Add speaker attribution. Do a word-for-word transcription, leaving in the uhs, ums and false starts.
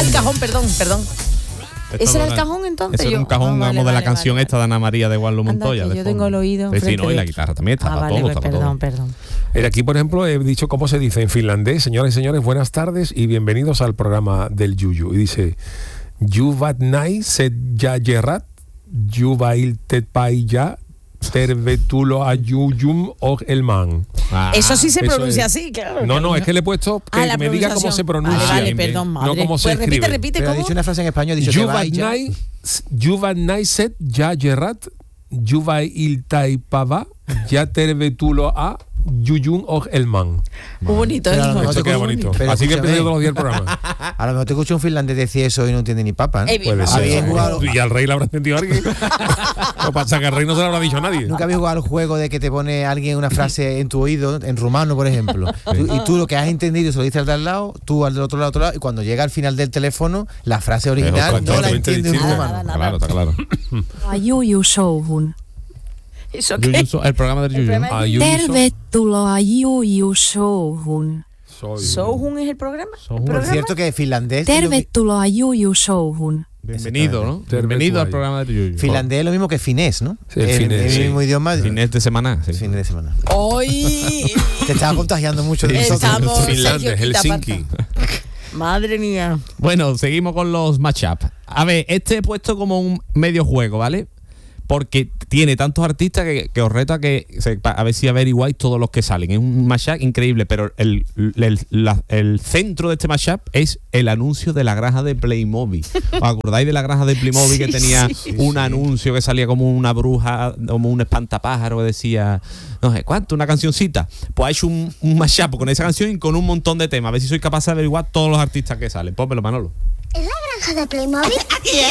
Speaker 1: Ah, el cajón, perdón, perdón.
Speaker 2: Esto
Speaker 1: ¿Ese era
Speaker 2: no
Speaker 1: el cajón entonces?
Speaker 2: Ese era un
Speaker 1: Yo-
Speaker 2: cajón,
Speaker 1: ah, vale,
Speaker 2: vamos, de la
Speaker 1: vale,
Speaker 2: canción
Speaker 1: vale,
Speaker 2: esta de Ana María de Guadalupe
Speaker 1: Anda,
Speaker 2: Montoya.
Speaker 1: que
Speaker 2: de
Speaker 1: yo
Speaker 2: fondo.
Speaker 1: tengo el oído
Speaker 2: Sí, sí,
Speaker 1: enfrente
Speaker 2: no, y la
Speaker 1: de-
Speaker 2: guitarra también está
Speaker 1: Ah,
Speaker 2: para
Speaker 1: vale,
Speaker 2: todo,
Speaker 1: pues,
Speaker 2: está para
Speaker 1: perdón,
Speaker 2: todo.
Speaker 1: perdón.
Speaker 3: Eh, Aquí, por ejemplo, he dicho cómo se dice en finlandés. Señoras y señores, buenas tardes y bienvenidos al programa del Yuyu. Y dice, Juvat nai se ya yerrat, juvail tetpailla, tervetulo ayuyum o el man.
Speaker 2: Ah,
Speaker 1: Eso sí se
Speaker 3: eso
Speaker 1: pronuncia
Speaker 3: es.
Speaker 1: así, claro.
Speaker 3: No, no, es que le he puesto que
Speaker 1: Ah, la
Speaker 3: me diga cómo se
Speaker 1: pronunciación.
Speaker 3: pronuncia.
Speaker 1: Vale, vale, perdón, madre.
Speaker 3: No cómo se
Speaker 1: Pues repite,
Speaker 3: escribe.
Speaker 1: repite,
Speaker 4: Pero ha
Speaker 1: ¿cómo?
Speaker 4: dicho una frase en español, dice que
Speaker 3: Juvat
Speaker 4: va y ya.
Speaker 3: nai, Juvat nai set ya yerrat, juvail taipava, ya tervetulo a yuyum o el man.
Speaker 1: Muy bonito,
Speaker 4: Pero a lo
Speaker 1: ¿eh?
Speaker 4: mejor
Speaker 3: Esto
Speaker 4: te
Speaker 3: queda
Speaker 4: escucho-
Speaker 3: bonito.
Speaker 4: pero
Speaker 3: Así que
Speaker 4: escúchame.
Speaker 3: empecé todos los días el programa.
Speaker 4: A lo mejor te escucho un finlandés decir eso y no entiende ni papa, ¿eh?
Speaker 1: Eh,
Speaker 3: Puede
Speaker 1: Ah,
Speaker 3: ser.
Speaker 4: bien jugado.
Speaker 3: Y al rey le habrá entendido alguien. Lo pasa que al rey no se lo habrá dicho a nadie.
Speaker 4: Nunca habéis jugado al juego de que te pone alguien una frase en tu oído, en rumano, por ejemplo. Tú- y tú lo que has entendido se lo dices al de al lado, tú al del otro lado, otro lado, y cuando llega al final del teléfono, la frase original
Speaker 3: otra-
Speaker 4: no la
Speaker 3: totalmente
Speaker 4: entiende un
Speaker 3: distinta.
Speaker 4: rumano.
Speaker 1: Nada, nada.
Speaker 2: Claro, está claro.
Speaker 5: Juju Showhun.
Speaker 1: ¿Eso qué?
Speaker 2: Yuyu, el programa del
Speaker 1: El
Speaker 2: Yuyu.
Speaker 1: programa
Speaker 3: Ah, Yuyu
Speaker 5: Tervetuloa Juju Showhun.
Speaker 3: soy-
Speaker 1: ¿Sohun es el programa?
Speaker 2: Sohun.
Speaker 1: ¿El
Speaker 4: Por
Speaker 1: programa?
Speaker 4: cierto que finlandés...
Speaker 5: Tervetuloa Juju Showhun.
Speaker 2: Bienvenido, ¿no?
Speaker 3: Tervetuloa.
Speaker 2: Bienvenido al programa del Yuyu.
Speaker 4: Finlandés es lo mismo que finés, ¿no?
Speaker 3: Sí, el
Speaker 4: el,
Speaker 3: finés,
Speaker 4: el
Speaker 3: sí.
Speaker 4: mismo idioma.
Speaker 2: Finés de semana. Sí.
Speaker 4: Fin de semana.
Speaker 1: Hoy
Speaker 4: Te estaba contagiando mucho de nosotros.
Speaker 1: estamos
Speaker 3: Finlandia,
Speaker 1: Sergio, quita
Speaker 3: Helsinki.
Speaker 1: pata. Madre mía.
Speaker 2: Bueno, seguimos con los matchups. A ver, este he puesto como un medio juego, ¿vale? Porque tiene tantos artistas que, que os reto a que se- a ver si averiguáis todos los que salen. Es un mashup increíble, pero el, el, la- el centro de este mashup es el anuncio de la granja de Playmobil. ¿Os acordáis de la granja de Playmobil que
Speaker 1: Sí,
Speaker 2: tenía
Speaker 1: sí.
Speaker 2: un anuncio que salía como una bruja, como un espantapájaro que decía, no sé cuánto, una cancioncita? Pues ha hecho un, un mashup con esa canción y con un montón de temas. A ver si soy capaz de averiguar todos los artistas que salen. Pónmelo, Manolo.
Speaker 6: ¿Es la granja de Playmobil?
Speaker 1: ¿Quién?